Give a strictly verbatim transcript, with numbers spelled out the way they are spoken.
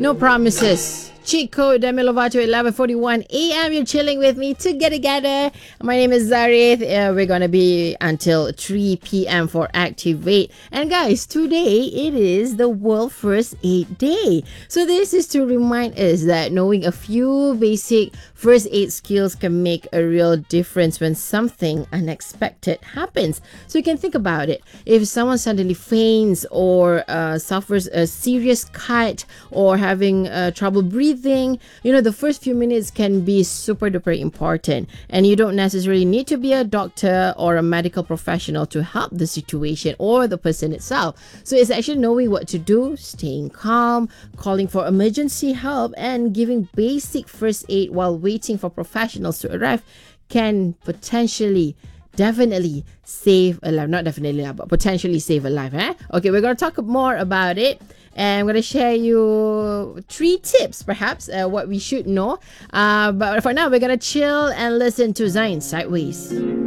No promises. Cheat code Demi Lovato, eleven forty-one a m. You're chilling with me to get together. My name is Zarith. Uh, we're going to be until three p m for Activate. And guys, today it is the World First Aid Day. So this is to remind us that knowing a few basic first aid skills can make a real difference when something unexpected happens. So you can think about it. If someone suddenly faints or uh, suffers a serious cut or having uh, trouble breathing, you know, the first few minutes can be super duper important. And you don't necessarily need to be a doctor or a medical professional to help the situation or the person itself. So it's actually knowing what to do, staying calm, calling for emergency help, and giving basic first aid while waiting for professionals to arrive can potentially definitely save a life. Not definitely, but potentially save a life. Eh? Okay, we're going to talk more about it. And I'm going to share you three tips, perhaps, uh, what we should know. Uh, but for now, we're going to chill and listen to Zayn Sideways.